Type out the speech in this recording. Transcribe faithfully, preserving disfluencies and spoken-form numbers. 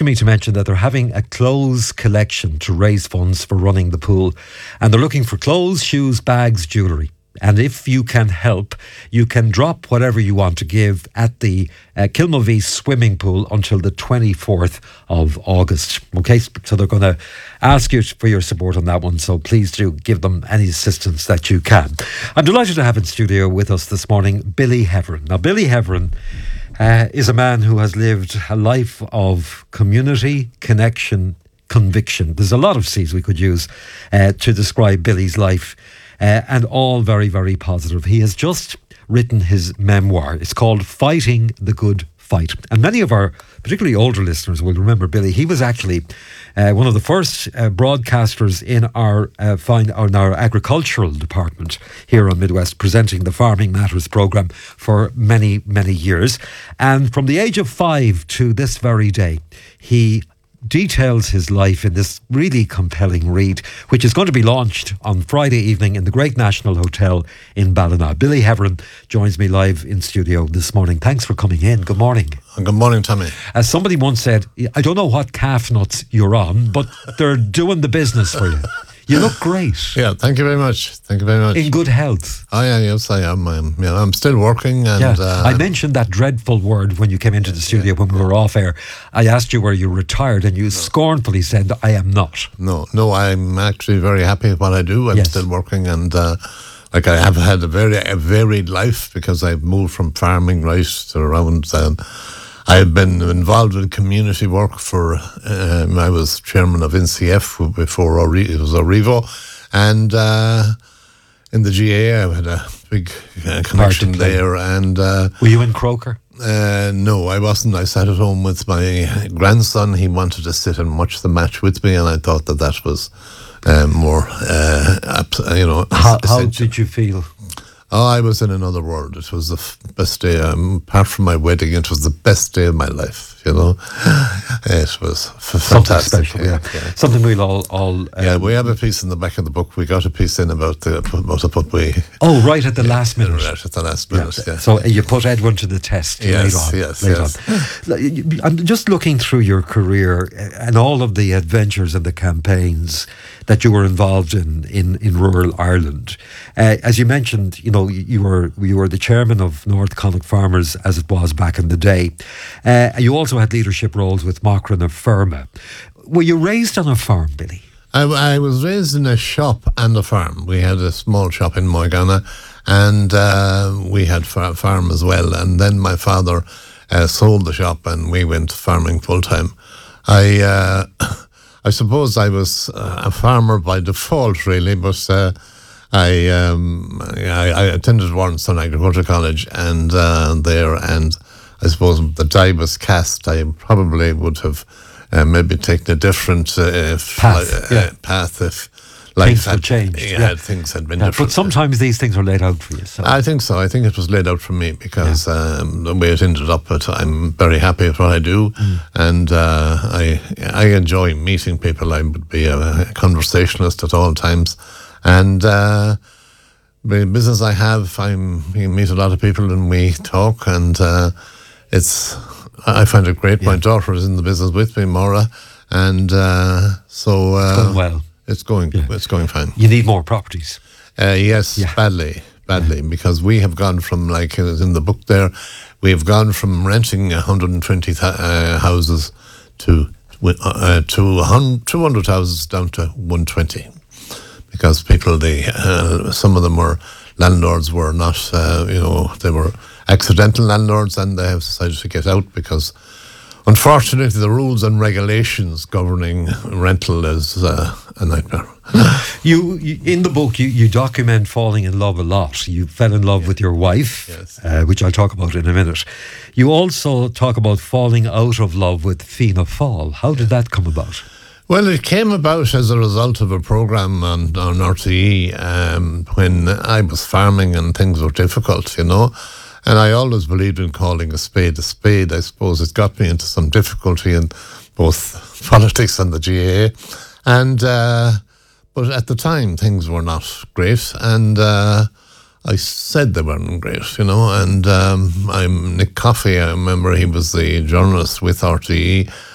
asking me to mention that they're having a clothes collection to raise funds for running the pool. And they're looking for clothes, shoes, bags, jewellery. And if you can help, you can drop whatever you want to give at the uh, Kilmovee swimming pool until the twenty-fourth of August. Okay, so they're going to ask you for your support on that one. So please do give them any assistance that you can. I'm delighted to have in studio with us this morning Billy Heverin. Now, Billy Heverin uh, is a man who has lived a life of community, connection, conviction. There's a lot of C's we could use uh, to describe Billy's life. Uh, and all very, very positive. He has just written his memoir. It's called Fighting the Good Fight. And many of our, particularly older listeners, will remember Billy. He was actually uh, one of the first uh, broadcasters in our, uh, find, in our agricultural department here on Midwest, presenting the Farming Matters programme for many, many years. And from the age of five to this very day, he details his life in this really compelling read, which is going to be launched on Friday evening in the Great National Hotel in Ballina. Billy Heverin joins me live in studio this morning. Thanks for coming in. Good morning. Good morning, Tommy. As somebody once said, I don't know what calf nuts you're on, but they're doing the business for you. You look great. Yeah, thank you very much. Thank you very much. In good health. Oh, yeah, yes, I am. I'm, you know, I'm still working. And yeah. uh, I mentioned that dreadful word when you came into the studio yeah, when we were off air. I asked you were you retired, and you no. scornfully said, I am not. No, no, I'm actually very happy with what I do. I'm yes. still working, and uh, like I have had a very a varied life because I've moved from farming right to around. Um, I've been involved in community work for, um, I was chairman of N C F before it was Orivo, and uh, in the G A A I had a big uh, connection there. And uh, were you in Croker? Uh, no, I wasn't. I sat at home with my grandson. He wanted to sit and watch the match with me, and I thought that that was uh, more, uh, you know. How, how did you feel? Oh, I was in another world. It was the f- best day. Um, apart from my wedding, it was the best day of my life. You know, it was f- fantastic. Special, yeah. Yeah. Something we'll all. all um, yeah, we have a piece in the back of the book. We got a piece in about the about what we. Oh, right at the yeah, last minute. Right at the last minute. Yeah. yeah. So you put Edwin to the test. Yes, later on, yes, later yes. On. I'm just looking through your career and all of the adventures and the campaigns that you were involved in in, in rural Ireland. Uh, as you mentioned, you know, you were you were the chairman of North Connacht Farmers as it was back in the day. Uh, you also had leadership roles with Machran of Ferma. Were you raised on a farm, Billy? I, I was raised in a shop and a farm. We had a small shop in Moyganna, and uh, we had a farm as well. And then my father uh, sold the shop, and we went farming full time. I. Uh, I suppose I was uh, a farmer by default, really, but uh, I, um, I I attended Warrenstown Agricultural College and uh, there, and I suppose the die was cast. I probably would have uh, maybe taken a different uh, path, uh, yeah. path if life things had had changed. Yeah, yeah. things had been yeah, different. But sometimes these things are laid out for you. So. I think so. I think it was laid out for me because yeah. um, the way it ended up, but I'm very happy with what I do, mm. and uh, I I enjoy meeting people. I would be a, a conversationalist at all times, and uh, the business I have, I'm you meet a lot of people and we talk, and uh, it's I find it great. Yeah. My daughter is in the business with me, Maura, and uh, so uh, it's going well. It's going. Yeah. It's going fine. You need more properties. Uh, yes, yeah. badly, badly, yeah. because we have gone from, like it was in the book there, we have gone from renting one hundred twenty th- uh, houses to uh, to two hundred houses down to one hundred twenty, because people, they uh, some of them were landlords were not, uh, you know, they were accidental landlords, and they have decided to get out because. Unfortunately, the rules and regulations governing rental is uh, a nightmare. You, you in the book, you, you document falling in love a lot. You fell in love yeah. with your wife, yes. uh, which I'll talk about in a minute. You also talk about falling out of love with Fianna Fáil. How did that come about? Well, it came about as a result of a programme on, on R T E um, when I was farming and things were difficult, you know. And I always believed in calling a spade a spade. I suppose it got me into some difficulty in both politics and the G A A. And, uh, but at the time, things were not great. And uh, I said they weren't great, you know. And um, I'm Nick Coffey, I remember he was the journalist with R T E.